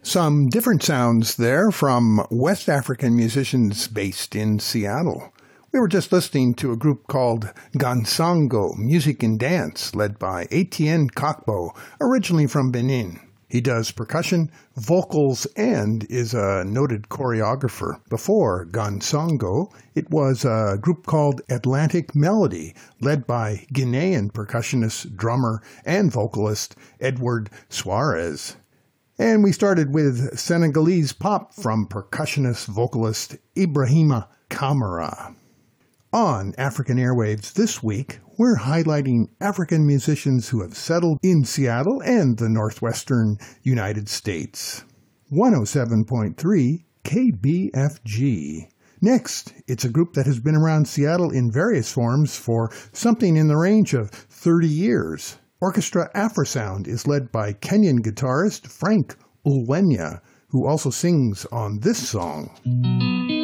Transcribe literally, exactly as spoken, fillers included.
Some different sounds there from West African musicians based in Seattle. We were just listening to a group called Gansango Music and Dance, led by Etienne Kakbo, originally from Benin. He does percussion, vocals, and is a noted choreographer. Before Gansango, it was a group called Atlantic Melody, led by Guinean percussionist, drummer, and vocalist Edward Suarez. And we started with Senegalese pop from percussionist vocalist Ibrahima Kamara. On African Airwaves this week, we're highlighting African musicians who have settled in Seattle and the northwestern United States. one oh seven point three K B F G. Next, it's a group that has been around Seattle in various forms for something in the range of thirty years. Orchestra Afrosound is led by Kenyan guitarist Frank Ulwenya, who also sings on this song.